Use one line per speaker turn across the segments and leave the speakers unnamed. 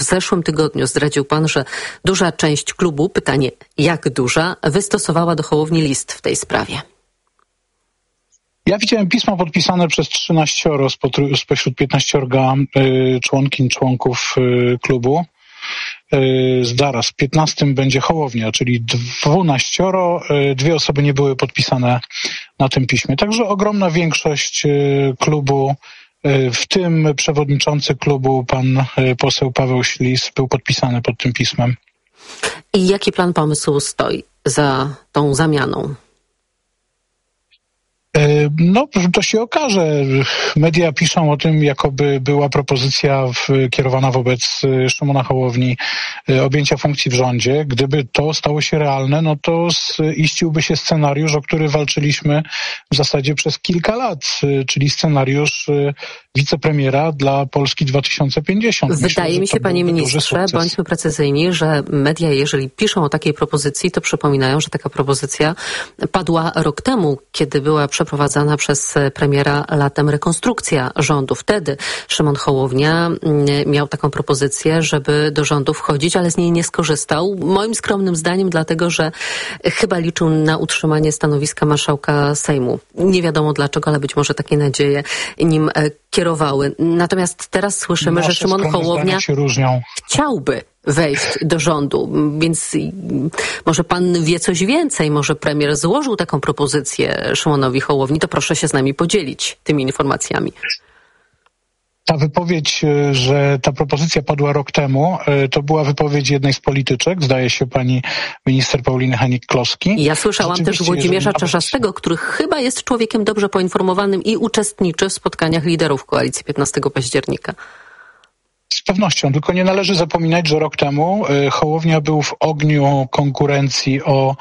zeszłym tygodniu zdradził pan, że duża część klubu, pytanie jak duża, wystosowała do Hołowni list w tej sprawie.
Ja widziałem pisma podpisane przez 13 spośród 15 członkiń, członków klubu. Zaraz, 15 będzie Hołownia, czyli 12, 2 osoby nie były podpisane na tym piśmie. Także ogromna większość klubu, w tym przewodniczący klubu, pan poseł Paweł Ślis, był podpisany pod tym pismem.
I jaki plan, pomysł stoi za tą zamianą?
No, to się okaże. Media piszą o tym, jakoby była propozycja kierowana wobec Szymona Hołowni objęcia funkcji w rządzie. Gdyby to stało się realne, no to iściłby się scenariusz, o który walczyliśmy w zasadzie przez kilka lat, czyli scenariusz wicepremiera dla Polski 2050.
Wydaje mi się, panie ministrze, bądźmy precyzyjni, że media, jeżeli piszą o takiej propozycji, to przypominają, że taka propozycja padła rok temu, kiedy była przeprowadzana przez premiera latem rekonstrukcja rządu. Wtedy Szymon Hołownia miał taką propozycję, żeby do rządu wchodzić, ale z niej nie skorzystał. Moim skromnym zdaniem, dlatego, że chyba liczył na utrzymanie stanowiska marszałka Sejmu. Nie wiadomo dlaczego, ale być może takie nadzieje nim kierowały. Natomiast teraz słyszymy, że Szymon Hołownia chciałby wejść do rządu, więc może pan wie coś więcej, może premier złożył taką propozycję Szymonowi Hołowni, to proszę się z nami podzielić tymi informacjami.
Ta wypowiedź, że ta propozycja padła rok temu, to była wypowiedź jednej z polityczek, zdaje się pani minister Pauliny Hennig-Kloski.
Ja słyszałam też Włodzimierza Czarzastego, który chyba jest człowiekiem dobrze poinformowanym i uczestniczy w spotkaniach liderów koalicji 15 października.
Z pewnością, tylko nie należy zapominać, że rok temu Hołownia był w ogniu konkurencji o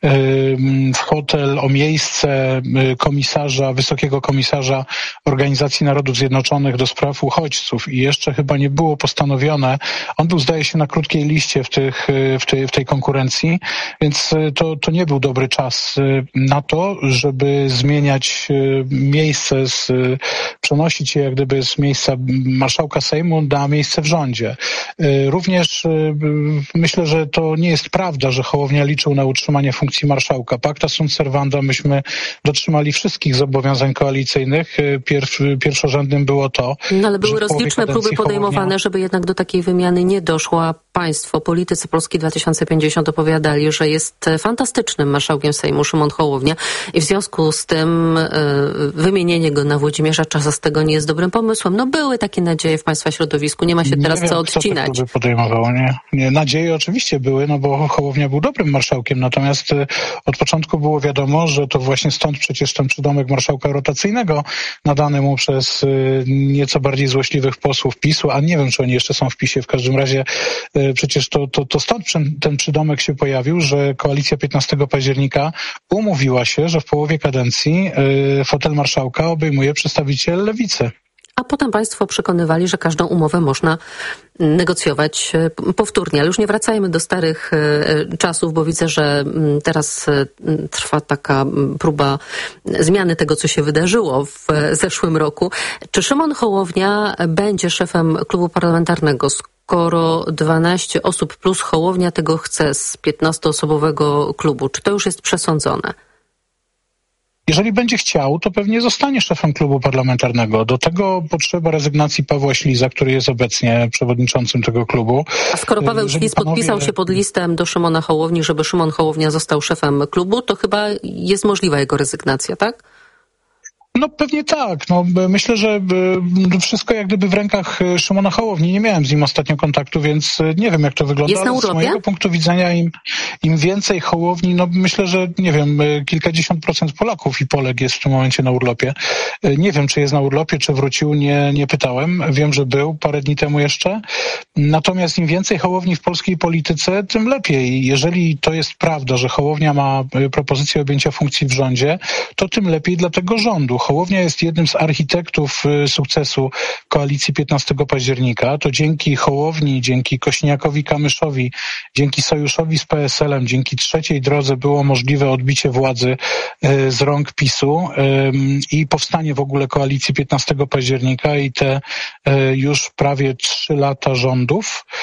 hotel, o miejsce wysokiego komisarza Organizacji Narodów Zjednoczonych do spraw uchodźców i jeszcze chyba nie było postanowione. On był, zdaje się, na krótkiej liście w tej konkurencji, więc to nie był dobry czas na to, żeby zmieniać miejsce, przenosić je jak gdyby z miejsca marszałka Sejmu na miejsce w rządzie. Również myślę, że to nie jest prawda, że Hołownia liczył na utrzymanie funkcji marszałka. Pacta sunt servanda, myśmy dotrzymali wszystkich zobowiązań koalicyjnych. Pierwszorzędnym było to.
No ale były rozliczne próby podejmowane, żeby jednak do takiej wymiany nie doszło, a państwo, politycy Polski 2050 opowiadali, że jest fantastycznym marszałkiem Sejmu Szymon Hołownia i w związku z tym wymienienie go na Włodzimierza Czarzastego nie jest dobrym pomysłem. No były takie nadzieje w państwa środowisku, nie ma się teraz co odcinać.
Kto te próby podejmował, nie. Nadzieje oczywiście były, no bo Hołownia był dobrym marszałkiem, natomiast od początku było wiadomo, że to właśnie stąd przecież ten przydomek marszałka rotacyjnego nadany mu przez nieco bardziej złośliwych posłów PiS-u, a nie wiem, czy oni jeszcze są w PiS-ie, w każdym razie przecież to stąd ten przydomek się pojawił, że koalicja 15 października umówiła się, że w połowie kadencji fotel marszałka obejmuje przedstawiciel Lewicy.
A potem państwo przekonywali, że każdą umowę można negocjować powtórnie. Ale już nie wracajmy do starych czasów, bo widzę, że teraz trwa taka próba zmiany tego, co się wydarzyło w zeszłym roku. Czy Szymon Hołownia będzie szefem klubu parlamentarnego, skoro 12 osób plus Hołownia tego chce z 15-osobowego klubu? Czy to już jest przesądzone?
Jeżeli będzie chciał, to pewnie zostanie szefem klubu parlamentarnego. Do tego potrzeba rezygnacji Pawła Śliza, który jest obecnie przewodniczącym tego klubu.
A skoro Paweł Śliz podpisał się pod listem do Szymona Hołowni, żeby Szymon Hołownia został szefem klubu, to chyba jest możliwa jego rezygnacja, tak?
No pewnie tak. No, myślę, że wszystko jak gdyby w rękach Szymona Hołowni. Nie miałem z nim ostatnio kontaktu, więc nie wiem, jak to wygląda.
Jest na urlopie?
Z mojego punktu widzenia im więcej Hołowni, no myślę, że nie wiem, kilkadziesiąt procent Polaków i Polek jest w tym momencie na urlopie. Nie wiem, czy jest na urlopie, czy wrócił, nie pytałem. Wiem, że był parę dni temu jeszcze. Natomiast im więcej Hołowni w polskiej polityce, tym lepiej. Jeżeli to jest prawda, że Hołownia ma propozycję objęcia funkcji w rządzie, to tym lepiej dla tego rządu. Hołownia jest jednym z architektów sukcesu koalicji 15 października. To dzięki Hołowni, dzięki Kośniakowi-Kamyszowi, dzięki sojuszowi z PSL-em, dzięki trzeciej drodze było możliwe odbicie władzy z rąk PiS-u i powstanie w ogóle koalicji 15 października i te już prawie 3 lata rządów.